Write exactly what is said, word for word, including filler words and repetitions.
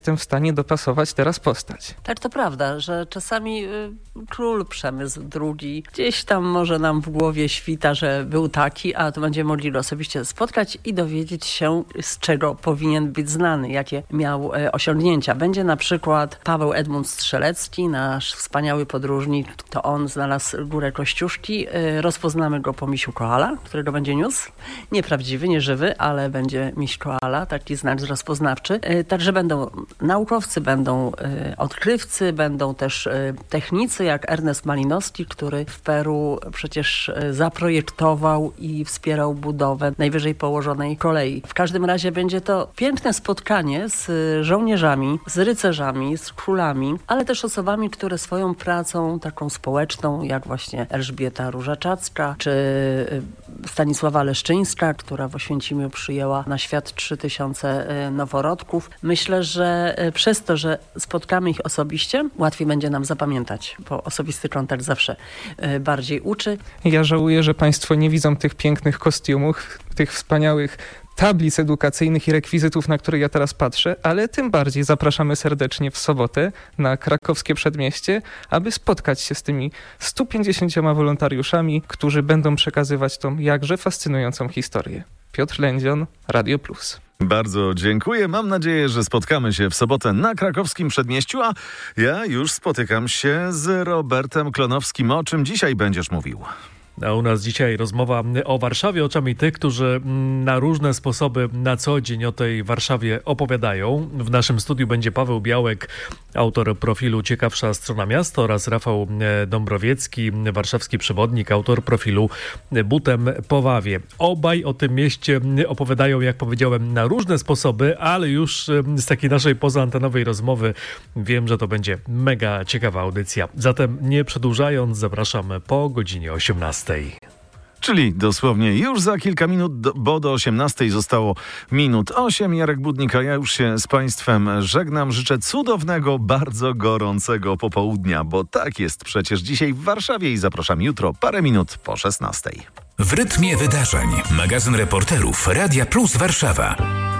Jestem w stanie dopasować teraz postać. Tak, to prawda, że czasami y, król Przemysł drugi gdzieś tam może nam w głowie świta, że był taki, a to będziemy mogli go osobiście spotkać i dowiedzieć się, z czego powinien być znany, jakie miał y, osiągnięcia. Będzie na przykład Paweł Edmund Strzelecki, nasz wspaniały podróżnik, to on znalazł Górę Kościuszki. Y, rozpoznamy go po misiu koala, którego będzie niósł. Nieprawdziwy, nieżywy, ale będzie miś koala, taki znak rozpoznawczy. Y, także będą naukowcy, będą y, odkrywcy, będą też y, technicy, jak Ernest Malinowski, który w Peru przecież y, zaprojektował i wspierał budowę najwyżej położonej kolei. W każdym razie będzie to piękne spotkanie z y, żołnierzami, z rycerzami, z królami, ale też osobami, które swoją pracą taką społeczną, jak właśnie Elżbieta Różaczacka, czy y, Stanisława Leszczyńska, która w Oświęcimiu przyjęła na świat trzy tysiące y, noworodków. Myślę, że przez to, że spotkamy ich osobiście, łatwiej będzie nam zapamiętać, bo osobisty kontakt zawsze bardziej uczy. Ja żałuję, że Państwo nie widzą tych pięknych kostiumów, tych wspaniałych tablic edukacyjnych i rekwizytów, na które ja teraz patrzę, ale tym bardziej zapraszamy serdecznie w sobotę na krakowskie przedmieście, aby spotkać się z tymi stu pięćdziesięcioma wolontariuszami, którzy będą przekazywać tą jakże fascynującą historię. Piotr Lędzion, Radio Plus. Bardzo dziękuję. Mam nadzieję, że spotkamy się w sobotę na krakowskim przedmieściu, a ja już spotykam się z Robertem Klonowskim. O czym dzisiaj będziesz mówił? A u nas dzisiaj rozmowa o Warszawie oczami tych, którzy na różne sposoby na co dzień o tej Warszawie opowiadają. W naszym studiu będzie Paweł Białek, autor profilu Ciekawsza strona miasta, oraz Rafał Dąbrowiecki, warszawski przewodnik, autor profilu Butem po Wawie. Obaj o tym mieście opowiadają, jak powiedziałem, na różne sposoby, ale już z takiej naszej pozaantenowej rozmowy wiem, że to będzie mega ciekawa audycja. Zatem nie przedłużając, zapraszam po godzinie osiemnastej. Czyli dosłownie już za kilka minut, do, bo do osiemnastej zostało minut osiem. Jarek Budnika, ja już się z Państwem żegnam. Życzę cudownego, bardzo gorącego popołudnia, bo tak jest przecież dzisiaj w Warszawie i zapraszam jutro parę minut po szesnastej. W rytmie wydarzeń. Magazyn reporterów Radia Plus Warszawa.